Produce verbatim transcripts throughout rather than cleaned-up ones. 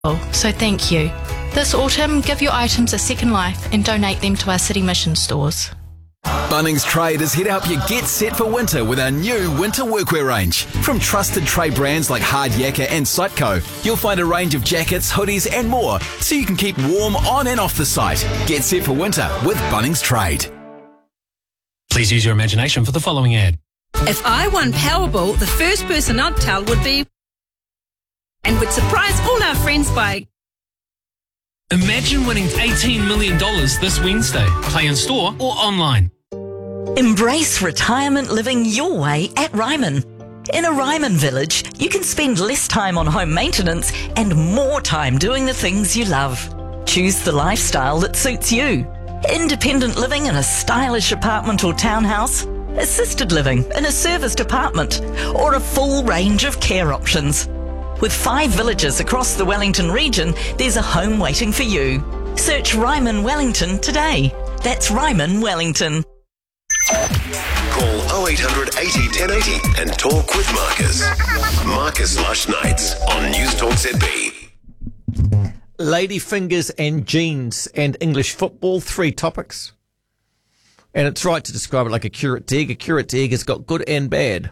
So thank you. This autumn, give your items a second life and donate them to our City Mission stores. Bunnings Trade is here to help you get set for winter with our new winter workwear range. From trusted trade brands like Hard Yakka and Sightco, you'll find a range of jackets, hoodies and more so you can keep warm on and off the site. Get set for winter with Bunnings Trade. Please use your imagination for the following ad. If I won Powerball, the first person I'd tell would be... and would surprise all our friends by... Imagine winning eighteen million dollars this Wednesday. Play in store or online. Embrace retirement living your way at Ryman. In a Ryman village, you can spend less time on home maintenance and more time doing the things you love. Choose the lifestyle that suits you. Independent living in a stylish apartment or townhouse, assisted living in a serviced apartment, or a full range of care options. With five villages across the Wellington region, there's a home waiting for you. Search Ryman Wellington today. That's Ryman Wellington. Call oh eight hundred eighty, ten eighty and talk with Marcus. Marcus Lush Nights on News Talk Z B. Lady fingers and jeans and English football, three topics. And it's right to describe it like a curate egg. A curate egg has got good and bad.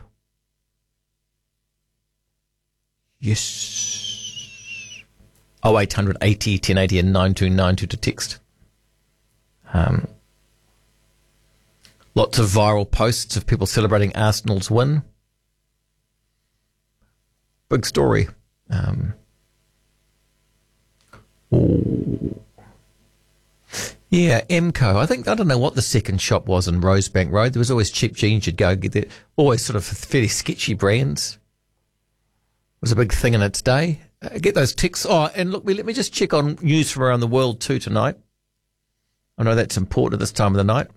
Yes. oh eight hundred eighty, ten eighty and nine two nine two to text. Um, lots of viral posts of people celebrating Arsenal's win. Big story. Um, ooh. Yeah, Emco. I think, I don't know what the second shop was in Rosebank Road. There was always cheap jeans you'd go get there. Always sort of fairly sketchy brands. Was a big thing in its day. Uh, get those ticks. Oh, and look, let me just check on news from around the world too tonight. I know that's important at this time of the night.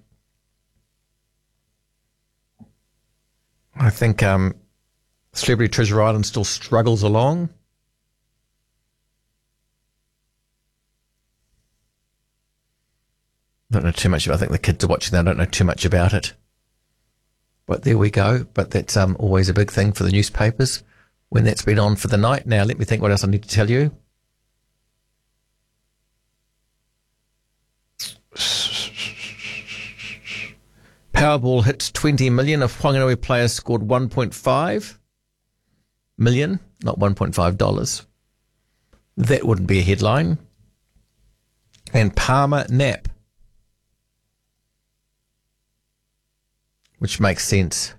I think um, Celebrity Treasure Island still struggles along. Don't know too much about it. I think the kids are watching that. I don't know too much about it. But there we go. But that's um, always a big thing for the newspapers when that's been on for the night. Now, let me think what else I need to tell you. Powerball hits twenty million. A Whanganui player scored one point five million, not one point five dollars. That wouldn't be a headline. And Palmer Knapp, which makes sense.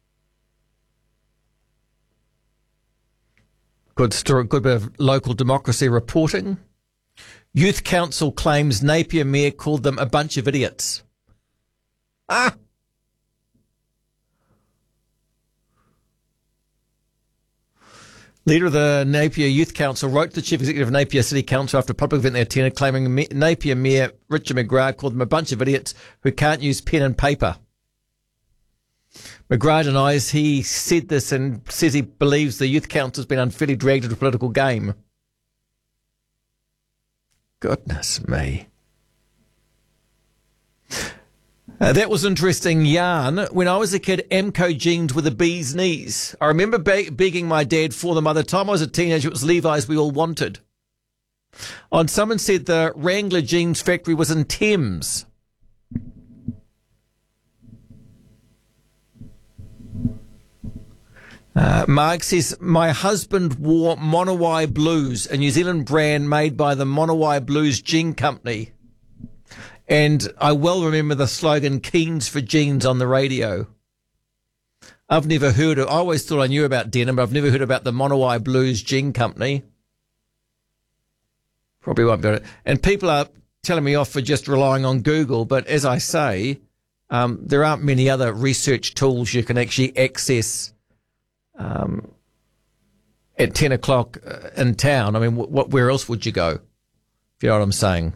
Good story, good bit of local democracy reporting. Youth Council claims Napier Mayor called them a bunch of idiots. Ah! Leader of the Napier Youth Council wrote to the Chief Executive of Napier City Council after a public event they attended, claiming Napier Mayor Richard McGrath called them a bunch of idiots who can't use pen and paper. McGrath denies he said this and says he believes the Youth Council has been unfairly dragged into a political game. Goodness me. Uh, that was interesting yarn. When I was a kid, Amco jeans were the bee's knees. I remember be- begging my dad for them. By the time I was a teenager, it was Levi's we all wanted. On someone said the Wrangler jeans factory was in Thames. Uh, Mark says, my husband wore Monowai Blues, a New Zealand brand made by the Monowai Blues Jean Company. And I well remember the slogan, Keens for Jeans, on the radio. I've never heard of, I always thought I knew about denim, but I've never heard about the Monowai Blues Jean Company. Probably won't be able to. And people are telling me off for just relying on Google, but as I say, um, there aren't many other research tools you can actually access Um, at ten o'clock in town. I mean, what, where else would you go? If you know what I'm saying.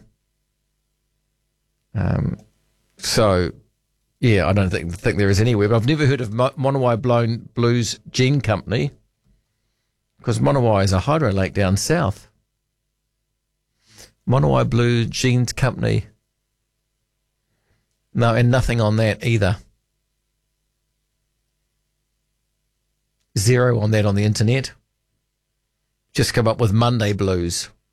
Um, so, yeah, I don't think think there is anywhere. But I've never heard of Mo- Monowai Blown Blues Jean Company, because Monowai is a hydro lake down south. Monowai Blue Jeans Company. No, and nothing on that either. Zero on that on the internet. Just come up with Monday Blues.